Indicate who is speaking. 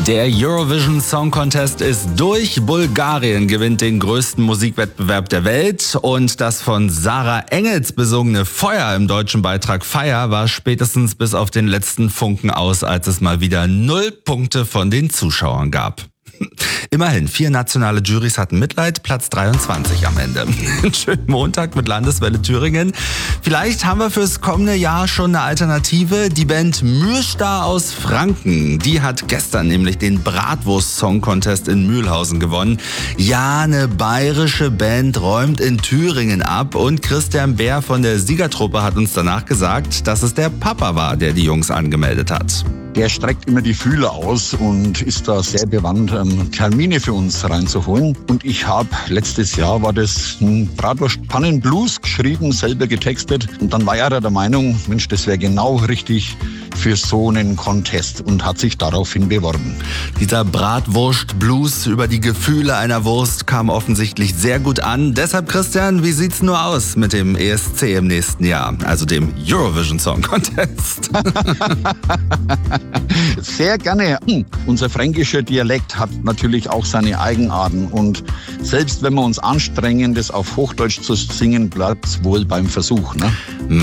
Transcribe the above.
Speaker 1: Der Eurovision Song Contest ist durch. Bulgarien gewinnt den größten Musikwettbewerb der Welt. Und das von Sarah Engels besungene Feuer im deutschen Beitrag Fire war spätestens bis auf den letzten Funken aus, als es mal wieder 0 Punkte von den Zuschauern gab. Immerhin, 4 nationale Jurys hatten Mitleid, Platz 23 am Ende. Schönen Montag mit Landeswelle Thüringen. Vielleicht haben wir fürs kommende Jahr schon eine Alternative. Die Band Mühlstar aus Franken, die hat gestern nämlich den Bratwurst-Song-Contest in Mühlhausen gewonnen. Ja, eine bayerische Band räumt in Thüringen ab und Christian Bär von der Siegertruppe hat uns danach gesagt, dass es der Papa war, der die Jungs angemeldet hat.
Speaker 2: Der streckt immer die Fühler aus und ist da sehr bewandt, Termine für uns reinzuholen. Und ich habe, letztes Jahr war das ein Bratwurst-Pannenblues geschrieben, selber getextet. Und dann war er der Meinung, Mensch, das wäre genau richtig für so einen Contest und hat sich daraufhin beworben.
Speaker 1: Dieser Bratwurst-Blues über die Gefühle einer Wurst kam offensichtlich sehr gut an. Deshalb, Christian, wie sieht's nur aus mit dem ESC im nächsten Jahr, also dem Eurovision Song Contest?
Speaker 2: Sehr gerne. Unser fränkischer Dialekt hat natürlich auch seine Eigenarten und selbst wenn wir uns anstrengen, das auf Hochdeutsch zu singen, bleibt es wohl beim Versuch, ne?